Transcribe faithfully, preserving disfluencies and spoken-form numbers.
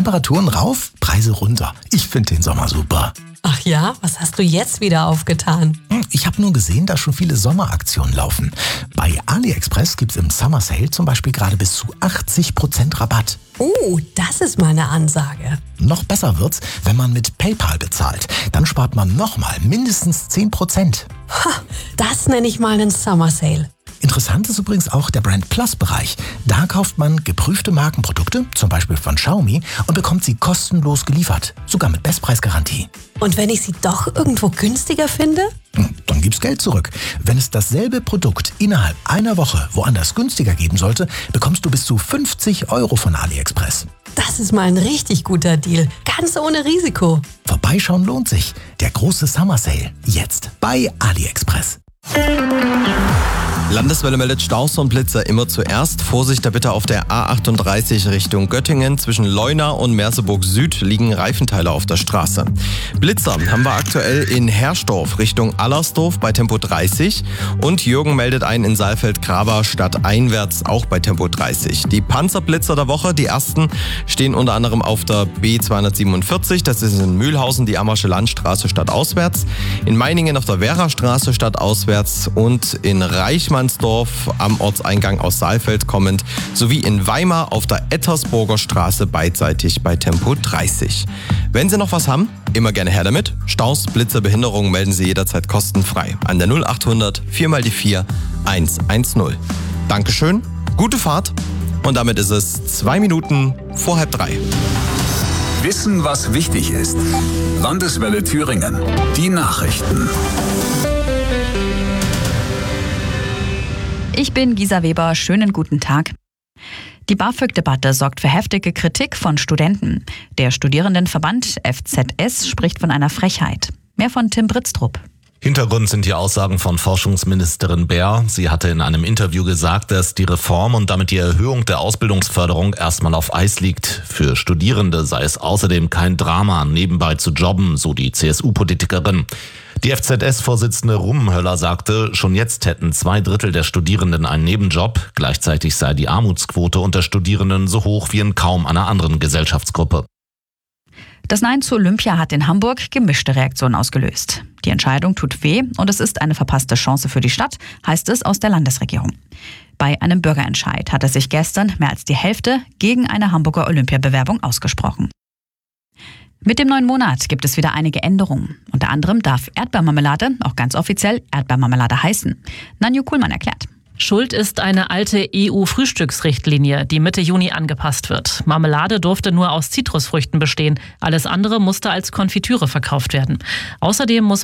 Temperaturen rauf, Preise runter. Ich finde den Sommer super. Ach ja, was hast du jetzt wieder aufgetan? Ich habe nur gesehen, dass schon viele Sommeraktionen laufen. Bei AliExpress gibt's im Summer Sale zum Beispiel gerade bis zu achtzig Prozent Rabatt. Oh, das ist mal eine Ansage. Noch besser wird's, wenn man mit PayPal bezahlt. Dann spart man nochmal mindestens zehn Prozent. Ha, das nenne ich mal einen Summer Sale. Interessant ist übrigens auch der Brand Plus-Bereich. Da kauft man geprüfte Markenprodukte, zum Beispiel von Xiaomi, und bekommt sie kostenlos geliefert. Sogar mit Bestpreisgarantie. Und wenn ich sie doch irgendwo günstiger finde? Dann gibt's Geld zurück. Wenn es dasselbe Produkt innerhalb einer Woche woanders günstiger geben sollte, bekommst du bis zu fünfzig Euro von AliExpress. Das ist mal ein richtig guter Deal. Ganz ohne Risiko. Vorbeischauen lohnt sich. Der große Summer Sale. Jetzt bei AliExpress. Landeswelle meldet Staus und Blitzer immer zuerst. Vorsicht da bitte auf der A achtunddreißig Richtung Göttingen. Zwischen Leuna und Merseburg Süd liegen Reifenteile auf der Straße. Blitzer haben wir aktuell in Herrsdorf Richtung Allersdorf bei Tempo dreißig. Und Jürgen meldet einen in Saalfeld-Graber stadteinwärts auch bei Tempo dreißig. Die Panzerblitzer der Woche, die ersten, stehen unter anderem auf der B zweihundertsiebenundvierzig. Das ist in Mühlhausen die Ammersche Landstraße stadtauswärts. In Meiningen auf der Werrastraße stadtauswärts und in Reichmann am Ortseingang aus Saalfeld kommend, sowie in Weimar auf der Ettersburger Straße beidseitig bei Tempo dreißig. Wenn Sie noch was haben, immer gerne her damit. Staus, Blitzer, Behinderungen melden Sie jederzeit kostenfrei an der null achthundert vier mal die vier hundertzehn. Dankeschön, gute Fahrt und damit ist es zwei Minuten vor halb drei. Wissen, was wichtig ist. Landeswelle Thüringen. Die Nachrichten. Ich bin Gisa Weber, schönen guten Tag. Die BAföG-Debatte sorgt für heftige Kritik von Studenten. Der Studierendenverband F Z S spricht von einer Frechheit. Mehr von Tim Britztrup. Hintergrund sind die Aussagen von Forschungsministerin Baer. Sie hatte in einem Interview gesagt, dass die Reform und damit die Erhöhung der Ausbildungsförderung erstmal auf Eis liegt. Für Studierende sei es außerdem kein Drama, nebenbei zu jobben, so die C S U-Politikerin. Die F Z S-Vorsitzende Rummenhöller sagte, schon jetzt hätten zwei Drittel der Studierenden einen Nebenjob. Gleichzeitig sei die Armutsquote unter Studierenden so hoch wie in kaum einer anderen Gesellschaftsgruppe. Das Nein zu Olympia hat in Hamburg gemischte Reaktionen ausgelöst. Die Entscheidung tut weh und es ist eine verpasste Chance für die Stadt, heißt es aus der Landesregierung. Bei einem Bürgerentscheid hatte sich gestern mehr als die Hälfte gegen eine Hamburger Olympiabewerbung ausgesprochen. Mit dem neuen Monat gibt es wieder einige Änderungen. Unter anderem darf Erdbeermarmelade auch ganz offiziell Erdbeermarmelade heißen. Nanju Kuhlmann erklärt. Schuld ist eine alte E U-Frühstücksrichtlinie, die Mitte Juni angepasst wird. Marmelade durfte nur aus Zitrusfrüchten bestehen. Alles andere musste als Konfitüre verkauft werden. Außerdem muss